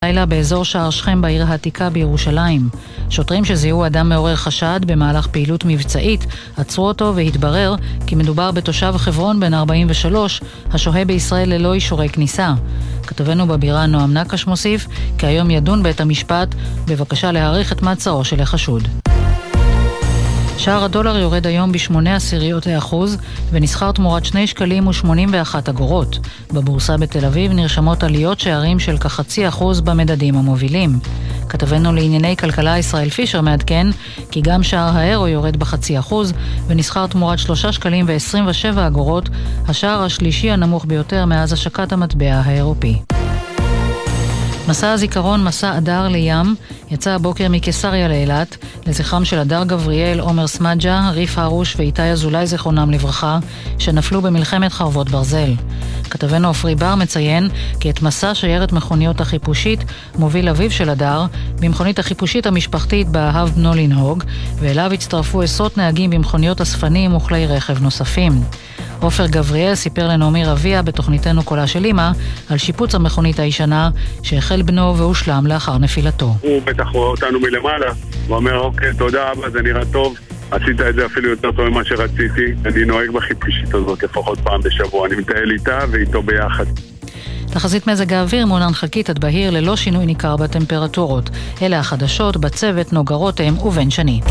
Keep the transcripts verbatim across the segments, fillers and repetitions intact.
לילה באזור שער שכם בעיר העתיקה בירושלים. שוטרים שזיהו אדם מעורר חשד במהלך פעילות מבצעית עצרו אותו והתברר כי מדובר בתושב חברון בן ארבעים ושלוש השוהה בישראל ללא אישורי כניסה. כתבנו בבירה נועם נקש מוסיף כי היום ידון בית המשפט בבקשה להאריך את מעצרו של החשוד. שער הדולר יורד היום בשמונה עשיריות האחוז ונסחר תמורת שני שקלים ושמונים ואחת אגורות. בבורסה בתל אביב נרשמות עליות שערים של כחצי אחוז במדדים המובילים. כתבנו לענייני כלכלה ישראל פישר מעדכן כי גם שער האירו יורד בחצי אחוז ונסחר תמורת שלושה שקלים ועשרים ושבע אגורות, השער השלישי הנמוך ביותר מאז השקת המטבע האירופי. מסע הזיכרון מסע אדר לים יצא הבוקר מקיסריה לאילת לזכרם של אדר גבריאל, עומר סמדג'ה, ריף הרוש ואיתי אזולאי זיכרונם לברכה שנפלו במלחמת חרבות ברזל. כתבנו עופרי בר מציין כי את מסע שיירת מכוניות החיפושית מוביל אביו של אדר במכונית החיפושית המשפחתית באהב בנו לנהוג, ואליו הצטרפו עשרות נהגים במכוניות אספנים וכלי רכב נוספים. עופר גבריאל סיפר לנעמי רביע בתוכניתנו קולה של אמא על שיפוץ המכונית הישנה שהחל בנו והושלם לאחר נפילתו. הוא בטח רואה אותנו מלמעלה, הוא אומר אוקיי תודה אבא, זה נראה טוב, עשית את זה אפילו יותר טוב ממה שרציתי. אני נוהג בחיפושית הזאת לפחות פעם בשבוע, אני מטייל איתה ואיתו ביחד. תחזית מזג האוויר מעונן חלקית עד בהיר ללא שינוי ניכר בטמפרטורות. אלה החדשות, בצוות נוגה רותם ובן שני.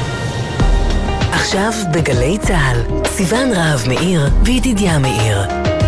עכשיו בגלי צהל, סיוון רהב מאיר וידידיה מאיר.